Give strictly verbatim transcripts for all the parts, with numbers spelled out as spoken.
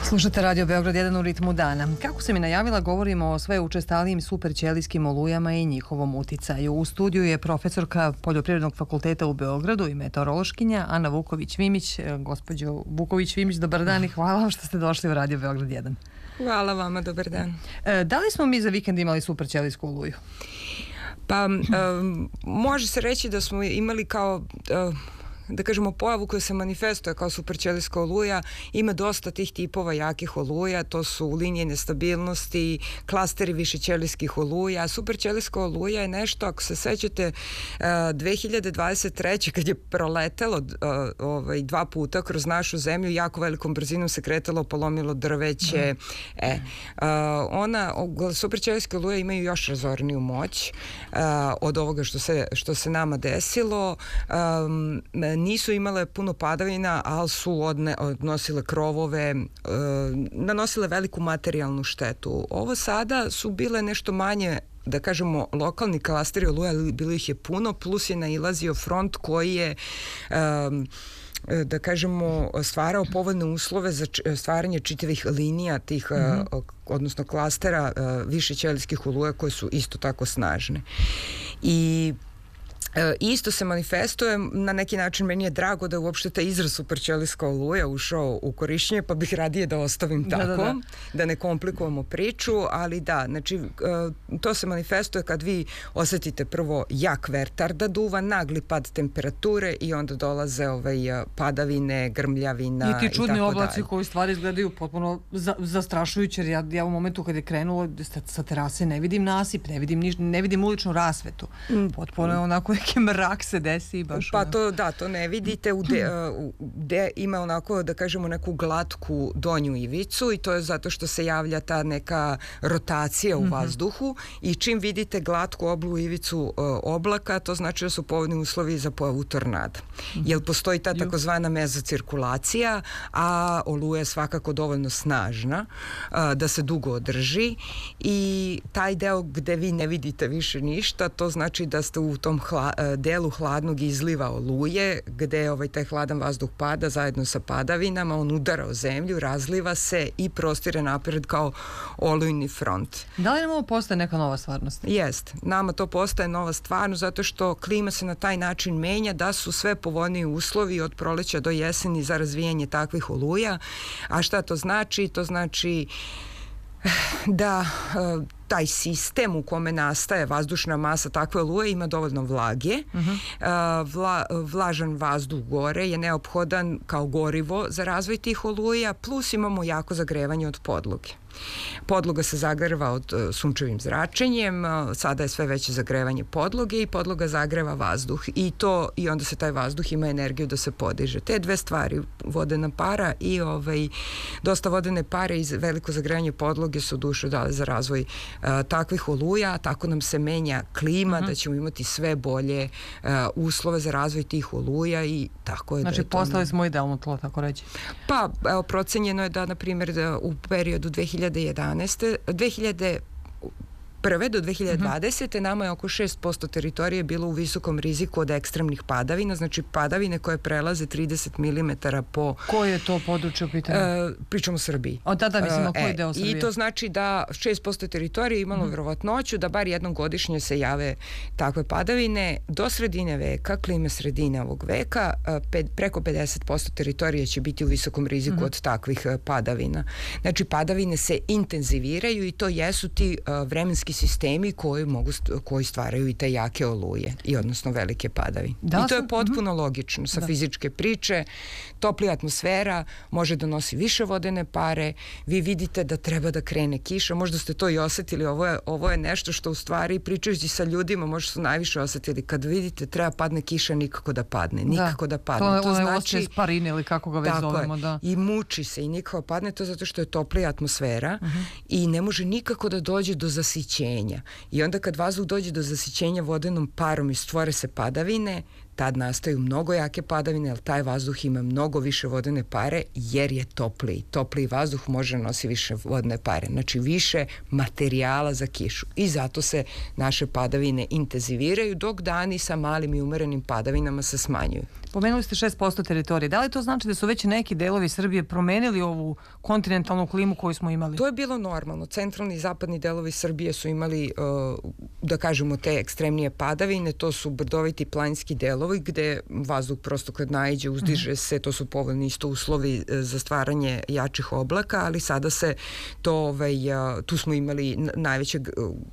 Slušate Radio Beograd jedan u ritmu dana. Kako sam i najavila, govorimo o sve učestalijim superćelijskim olujama i njihovom uticaju. U studiju je profesorka Poljoprivrednog fakulteta u Beogradu i meteorološkinja Ana Vuković-Vimić. Gospođo Vuković-Vimić, dobar dan i hvala vam što ste došli u Radio Beograd jedan. Hvala vama, dobar dan. E, da li smo mi za vikend imali superćelijsku oluju? Pa, um, može se reći da smo imali kao... Uh, da kažemo, pojavu koja se manifestuje kao superćelijska oluja. Ima dosta tih tipova jakih oluja, to su linije nestabilnosti, klasteri višećelijskih oluja. Superćelijska oluja je nešto, ako se sećate, dve hiljade dvadeset treće kad je proletelo ovaj, dva puta kroz našu zemlju, jako velikom brzinom se kretalo, polomilo drveće. Mm. E, ona, superćelijske oluje imaju još razorniju moć od ovoga što se, što se nama desilo. Um, nisu imale puno padavina, ali su odne, odnosile krovove, e, nanosile veliku materijalnu štetu. Ovo sada su bile nešto manje, da kažemo, lokalni klasteri oluja, bilo ih je puno, plus je nailazio front koji je e, da kažemo, stvarao povoljne uslove za stvaranje čitavih linija tih, mm-hmm. odnosno klastera višećelijskih oluja koje su isto tako snažne. I E, isto se manifestuje, na neki način meni je drago da uopšte taj izraz superćelijska oluja ušao u korišćenje, pa bih radije da ostavim tako, da, da, da. da ne komplikujemo priču, ali da, znači e, to se manifestuje kad vi osetite prvo jak vetar da duva, nagli pad temperature i onda dolaze ovaj, padavine, grmljavina i tako dalje. I ti čudni oblaci koji stvari izgledaju potpuno za, zastrašujuće, jer ja, ja u momentu kad je krenulo sa, sa terase ne vidim nasip, ne vidim, niš, ne vidim uličnu rasvetu. Potpuno je onako neki mrak se desi baš. Pa to, da, to ne vidite, u de, u de ima onako, da kažemo, neku glatku donju ivicu i to je zato što se javlja ta neka rotacija u mm-hmm. vazduhu i čim vidite glatku oblu ivicu uh, oblaka, to znači da su povoljni uslovi za pojavu tornada. Mm-hmm. Jer postoji ta takozvana mezocirkulacija, a oluja je svakako dovoljno snažna uh, da se dugo održi i taj deo gde vi ne vidite više ništa, to znači da ste u tom hla, delu hladnog izliva oluje, gde ovaj, taj hladan vazduh pada zajedno sa padavinama, on udara o zemlju, razliva se i prostire napred kao olujni front. Da li nam ovo postaje neka nova stvarnost? Jest. Nama to postaje nova stvarnost zato što klima se na taj način menja, da su sve povoljniji uslovi od proleća do jeseni za razvijanje takvih oluja. A šta to znači? To znači da taj sistem u kome nastaje vazdušna masa takve oluje ima dovoljno vlage. Uh-huh. Vla, vlažan vazduh gore je neophodan kao gorivo za razvoj tih oluja, plus imamo jako zagrevanje od podloge. Podloga se zagreva od uh, sunčevim zračenjem, uh, sada je sve veće zagrevanje podloge i podloga zagreva vazduh i to i onda se taj vazduh ima energiju da se podiže. Te dve stvari, vodena para i ovaj, dosta vodene pare i veliko zagrevanje podloge su dušu dale za razvoj uh, takvih oluja, tako nam se menja klima, uh-huh. da ćemo imati sve bolje uh, uslove za razvoj tih oluja i tako je. Znači, da je postali to... smo idealno tlo, tako reći. Pa, evo, procenjeno je da, na primjer, da u periodu dve hiljade jedanaeste dve hiljade prve do dve hiljade dvadesete. nama je oko šest posto teritorije bilo u visokom riziku od ekstremnih padavina, znači padavine koje prelaze trideset milimetara po... Koje je to područje u pitanju? E, pričamo o Srbiji. O tada mislimo, koji e, deo Srbije? I to znači da šest posto teritorije imalo mm-hmm. verovatnoću da bar jednom godišnje se jave takve padavine. Do sredine veka, klime sredine ovog veka, ped, preko pedeset posto teritorije će biti u visokom riziku mm-hmm. od takvih padavina. Znači, padavine se intenziviraju i to jesu ti uh, vremenski sistemi koji mogu koji stvaraju i te jake oluje i odnosno velike padavine. Da, I to je potpuno mm-hmm. logično sa da. fizičke priče. Toplija atmosfera može da nosi više vodene pare. Vi vidite da treba da krene kiša. Možda ste to i osetili. Ovo je, ovo je nešto što u stvari pričajući sa ljudima možda su najviše osetili. Kad vidite treba padne kiša, nikako da padne. Nikako da, da padne. To, to znači sparine ili kako ga već zovemo. Da. I muči se i nikako padne to zato što je toplija atmosfera uh-huh. i ne može nikako da dođe do zasićenja. I onda kad vazduh dođe do zasićenja vodenom parom i stvore se padavine, tad nastaju mnogo jake padavine, jer taj vazduh ima mnogo više vodene pare jer je topliji. Topliji vazduh može nosi više vodne pare, znači više materijala za kišu. I zato se naše padavine intenziviraju, dok dani sa malim i umerenim padavinama se smanjuju. Pomenuli ste šest posto teritorije. Da li to znači da su već neki delovi Srbije promenili ovu kontinentalnu klimu koju smo imali? To je bilo normalno. Centralni i zapadni delovi Srbije su imali, da kažemo, te ekstremnije padavine. To su brdoviti planinski delovi gde vazduh prosto kad naiđe, uzdiže se, to su povoljni isto uslovi za stvaranje jačih oblaka, ali sada se to, ovaj, tu smo imali najvećeg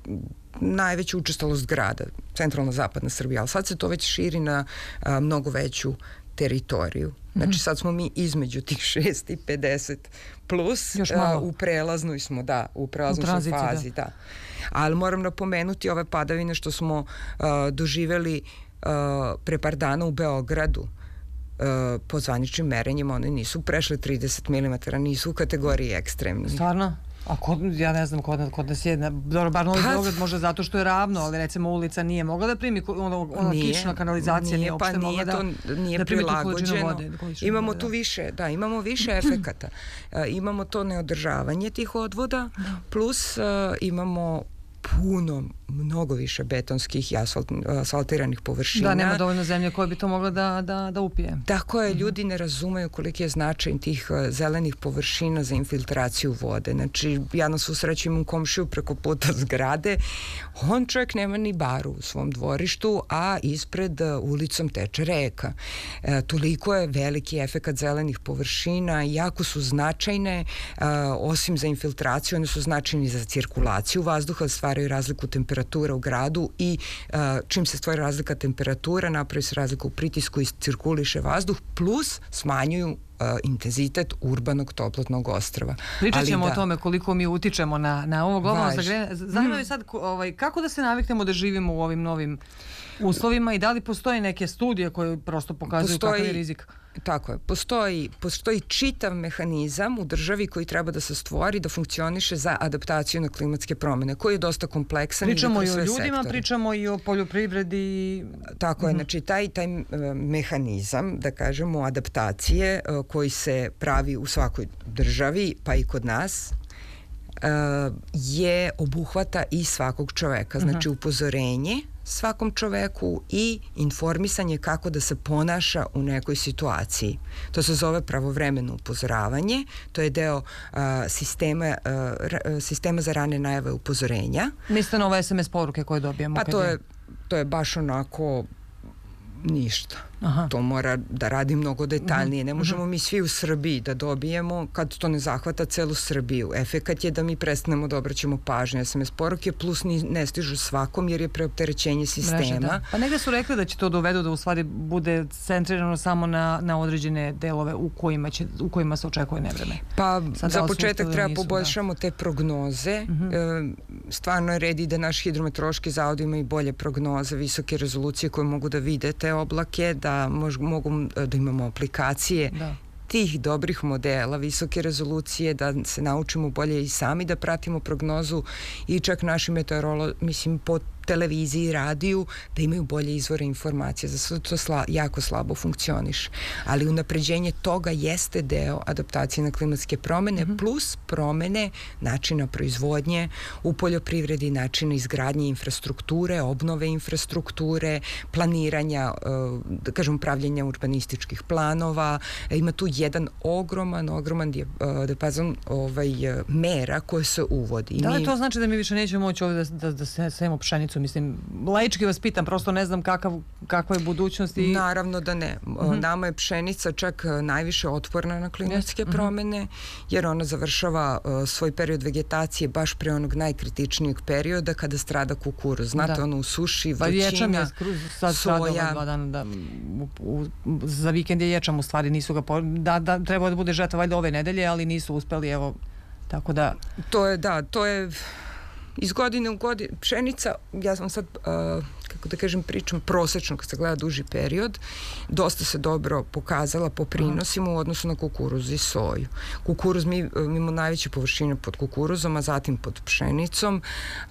najveću učestalost grada, centralno-zapadna Srbija, ali sad se to već širi na a, mnogo veću teritoriju. Znači sad smo mi između tih šest i pedeset plus, a, u prelaznoj smo, da, u prelaznoj u tranzici, fazi, da. da. Ali moram napomenuti ove padavine što smo a, doživeli a, pre par dana u Beogradu. Uh, po zvaničnim merenjima one nisu prešle trideset milimetara, nisu u kategoriji ekstremnih. Stvarno? A kod, ja ne znam, kod, kod nas je, dobro, bar Novi Beograd može zato što je ravno, ali recimo ulica nije mogla da primi, ono, ono nije, kišna kanalizacija nije, nije uopšte pa mogla da, nije da primi tu količinu vode. Količinu imamo vode, tu da. više, da, imamo više efekata. Uh, imamo to neodržavanje tih odvoda, da. plus uh, imamo puno, mnogo više betonskih i asfalt, asfaltiranih površina. Da, nema dovoljno zemlje koje bi to mogla da, da, da upije. Tako je, ljudi ne razumeju koliki je značaj tih zelenih površina za infiltraciju vode. Znači, ja na svu sreću imam komšiju preko puta zgrade, on čovjek nema ni baru u svom dvorištu, a ispred ulicom teče reka. E, toliko je veliki efekat zelenih površina, jako su značajne, e, osim za infiltraciju, one su značajni za cirkulaciju vazduha, stvaraju razliku temperatura u gradu i uh, čim se stvori razlika temperatura, napravi se razlika u pritisku i cirkuliše vazduh, plus smanjuju uh, intenzitet urbanog toplotnog ostrva. Pričat ćemo da, o tome koliko mi utičemo na, na ovo globalno zagrevanje. Zanima me sad ovaj, kako da se naviknemo da živimo u ovim novim uslovima i da li postoje neke studije koje prosto pokazuju postoji, kakav je rizik? Tako je. Postoji, postoji čitav mehanizam u državi koji treba da se stvori, da funkcioniše za adaptaciju na klimatske promene, koji je dosta kompleksan. Pričamo i o ljudima, sektore. pričamo i o poljoprivredi. Tako je. Mm-hmm. Znači, taj, taj mehanizam, da kažemo, adaptacije koji se pravi u svakoj državi, pa i kod nas, je obuhvata i svakog čoveka. Znači, upozorenje svakom čoveku i informisanje kako da se ponaša u nekoj situaciji. To se zove pravovremeno upozoravanje. To je deo uh, sistema, uh, sistema za rane najave upozorenja. Mislite na ove es em es poruke koje dobijemo? Pa to je, to je baš onako ništa. Aha. To mora da radi mnogo detaljnije. Ne možemo mi svi u Srbiji da dobijemo kad to ne zahvata celu Srbiju. Efekat je da mi prestanemo da obraćamo pažnju es em es poruke, plus ni, ne stižu svakom jer je preopterećenje sistema. Mreže, da. Pa negde su rekli da će to dovedu da u stvari bude centrirano samo na, na određene delove u kojima, će, u kojima se očekuje nevreme. Pa sad, za početak treba nisu, poboljšamo da. te prognoze. Uh-huh. E, stvarno je red i da naš hidrometeorološki zavod ima i bolje prognoze, visoke rezolucije koje mogu da vide te oblake, da da mogu da imamo aplikacije da. tih dobrih modela, visoke rezolucije, da se naučimo bolje i sami da pratimo prognozu i čak naši meteorolozi, mislim, po televiziji i radiju, da imaju bolje izvore informacije. Za sve to sla, jako slabo funkcioniše. Ali unapređenje toga jeste deo adaptacije na klimatske promene, mm-hmm. plus promene načina proizvodnje u poljoprivredi, načina izgradnje infrastrukture, obnove infrastrukture, planiranja, da kažem, pravljenja urbanističkih planova. Ima tu jedan ogroman, ogroman dijapazon ovaj, mera koje se uvodi. Da li to znači da mi više nećemo moći ovdje da, da, da se sejemo pšenicu? Mislim, laički vas pitam, prosto ne znam kakav, kakva je budućnost. I... Naravno da ne. Mm-hmm. Nama je pšenica čak najviše otporna na klimatske yes. promene, jer ona završava uh, svoj period vegetacije baš pre onog najkritičnijeg perioda kada strada kukuruz. Znate, da. ono u suši, vrućina, sad soja. Dva dana da, u, u, za vikend je ječam u stvari, nisu ga, po, da, da, trebao da bude žetva valjda ove nedelje, ali nisu uspeli, evo, tako da... To je, da, to je... Iz godine u godinu, pšenica, ja sam sad, uh, kako da kažem, pričam prosečno kad se gleda duži period, dosta se dobro pokazala po prinosima u odnosu na kukuruz i soju. Kukuruz, mi, mi imamo najveće površine pod kukuruzom, a zatim pod pšenicom. Uh,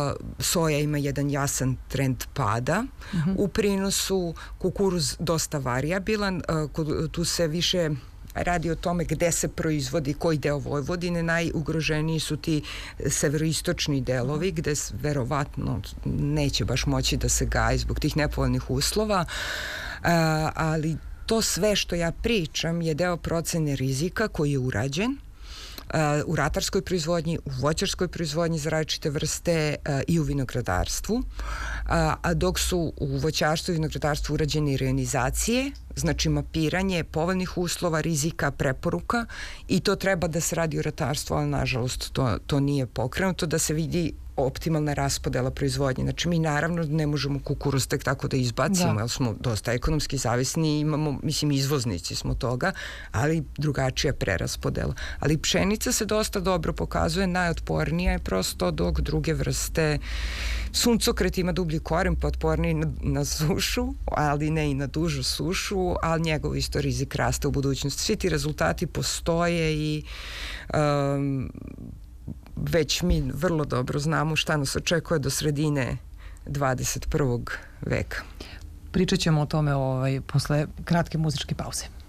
soja ima jedan jasan trend pada. Uh-huh. U prinosu kukuruz dosta variabilan, uh, tu se više... radi o tome gde se proizvodi, koji deo Vojvodine, najugroženiji su ti severoistočni delovi gde verovatno neće baš moći da se gaji zbog tih nepovoljnih uslova, a, ali to sve što ja pričam je deo procene rizika koji je urađen u ratarskoj proizvodnji, u voćarskoj proizvodnji za različite vrste i u vinogradarstvu, a dok su u voćarstvu i vinogradarstvu urađene ionizacije, znači mapiranje povoljnih uslova, rizika, preporuka, i to treba da se radi u ratarstvu, ali nažalost to, to nije pokrenuto, da se vidi optimalna raspodela proizvodnje. Znači mi naravno ne možemo kukuruz tek tako da izbacimo, da. Jer smo dosta ekonomski zavisni i imamo, mislim, izvoznici smo toga, ali drugačija preraspodela. Ali pšenica se dosta dobro pokazuje, najotpornija je prosto, dok druge vrste, suncokret ima dublji koren, pa otporniji na, na sušu, ali ne i na dužu sušu, ali njegov isto rizik raste u budućnosti. Svi ti rezultati postoje i um, već mi vrlo dobro znamo šta nas očekuje do sredine dvadeset prvog veka. Pričat ćemo o tome ovaj, posle kratke muzičke pauze.